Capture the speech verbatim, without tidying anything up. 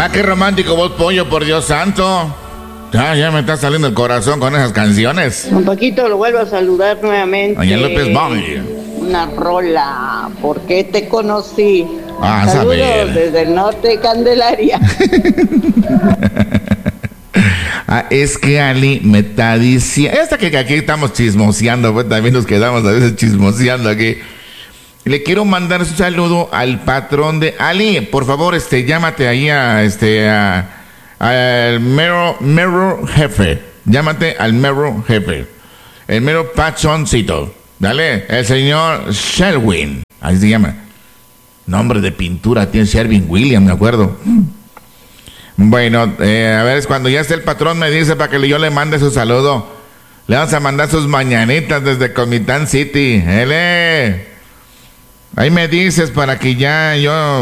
Ah, qué romántico vos, pollo, por Dios santo. Ya, ya me está saliendo el corazón con esas canciones. Un poquito lo vuelvo a saludar nuevamente. Doña López Bobby. Una rola, ¿por qué te conocí? Ah, saludos saber. desde el norte de Candelaria. Ah, es que Ali me está diciendo, esta que aquí estamos chismoseando, pues también nos quedamos a veces chismoseando aquí. Le quiero mandar un saludo al patrón de Ali. Por favor, este, llámate ahí a este a, al mero, mero jefe. Llámate al mero jefe. El mero patroncito. Dale, el señor Sherwin. Ahí se llama. Nombre de pintura tiene Sherwin Williams, me acuerdo. Bueno, eh, a ver, cuando ya esté el patrón me dice para que yo le mande su saludo. Le vamos a mandar sus mañanitas desde Comitán City. ¡Ele! Ahí me dices para que ya yo